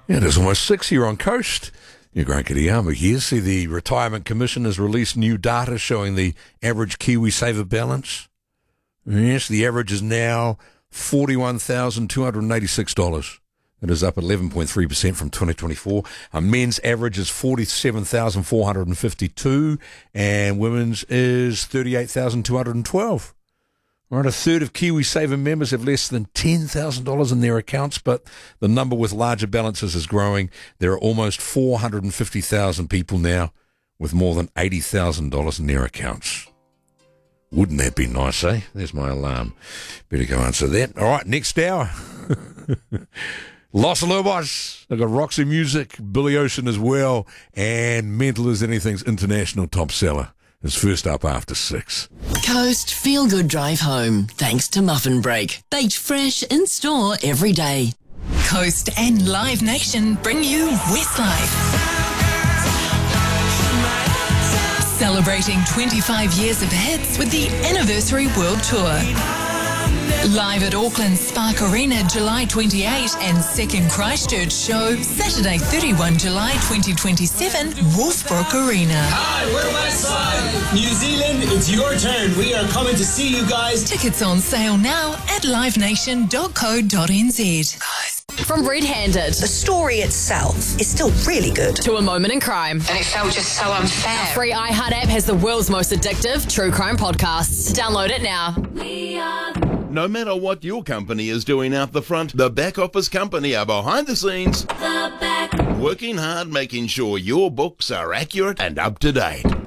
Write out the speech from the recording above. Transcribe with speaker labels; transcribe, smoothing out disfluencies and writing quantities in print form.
Speaker 1: Yeah, it is almost 6 here on Coast. Your Grant Kitayama here. See, the Retirement Commission has released new data showing the average KiwiSaver balance. Yes, the average is now $41,286. It is up 11.3% from 2024. A men's average is $47,452 and women's is $38,212. Right, a third of KiwiSaver members have less than $10,000 in their accounts, but the number with larger balances is growing. There are almost 450,000 people now with more than $80,000 in their accounts. Wouldn't that be nice, eh? There's my alarm. Better go answer that. All right, next hour. Los Lobos. I've got Roxy Music, Billy Ocean as well, and Mental as Anything's international top seller is first up after 6.
Speaker 2: Coast Feel Good Drive Home, thanks to Muffin Break. Baked fresh in store every day.
Speaker 3: Coast and Live Nation bring you Westlife. Celebrating 25 years of hits with the Anniversary World Tour. Live at Auckland Spark Arena July 28 and second Christchurch show Saturday 31 July 2027 Wolfbrook Arena.
Speaker 4: Hi, we're Westside. New Zealand, it's your turn. We are coming to see you guys.
Speaker 3: Tickets on sale now at livenation.co.nz.
Speaker 5: From Red Handed
Speaker 6: The story itself is still really good.
Speaker 5: to A Moment in Crime,
Speaker 7: And it felt just so unfair.
Speaker 5: free iHeart app has the world's most addictive true crime podcasts. Download it now.
Speaker 8: No matter what your company is doing out the front, the back office company are behind the scenes, working hard, making sure your books are accurate and up to date.